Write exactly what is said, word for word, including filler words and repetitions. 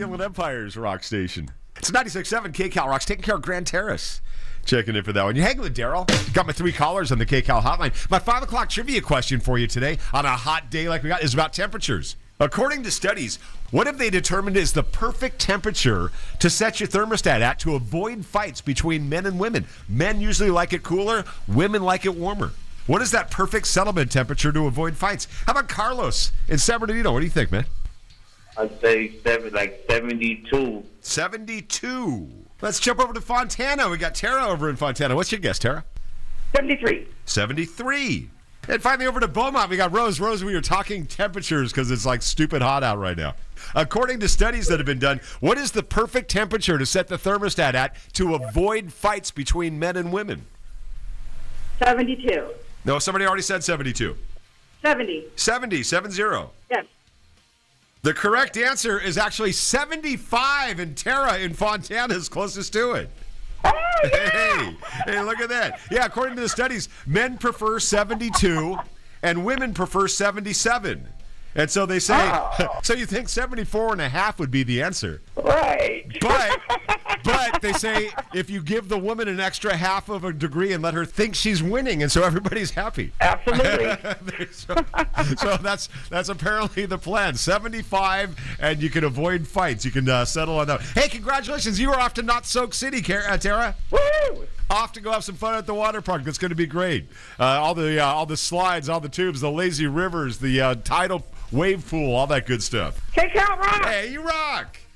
Inland Empire's rock station. It's ninety-six point seven K-Cal Rocks, taking care of Grand Terrace. Checking in for that one. You hanging with Daryl? Got my three callers on the K-Cal hotline. My five o'clock trivia question for you today on a hot day like we got is about temperatures. According to studies, what have they determined is the perfect temperature to set your thermostat at to avoid fights between men and women? Men usually like it cooler, women like it warmer. What is that perfect settlement temperature to avoid fights? How about Carlos in San Bernardino? What do you think, man? I'd say seven, like seventy-two. seventy-two. Let's jump over to Fontana. We got Tara over in Fontana. What's your guess, Tara? seventy-three. seventy-three. And finally over to Beaumont, we got Rose. Rose, we were talking temperatures because it's like stupid hot out right now. According to studies that have been done, what is the perfect temperature to set the thermostat at to avoid fights between men and women? seventy-two. No, somebody already said seventy-two. seventy. seventy, seven zero. Yes. The correct answer is actually seventy-five, and Tara in Fontana is closest to it. Oh, yeah. Hey, hey, look at that. Yeah, according to the studies, men prefer seventy-two and women prefer seventy-seven. And so they say, Oh. so you think seventy-four and a half would be the answer. Right. But, but they say if you give the woman an extra half of a degree and let her think she's winning, and so everybody's happy. Absolutely. so, so that's that's apparently the plan. seventy-five, and you can avoid fights. You can uh, settle on that. Hey, congratulations. You are off to Not Soak City, uh, Tara. Woo! Off to go have some fun at the water park. That's going to be great. Uh, all the uh, all the slides, all the tubes, the lazy rivers, the uh, tidal wave pool, all that good stuff. Take out rock. Hey, you rock.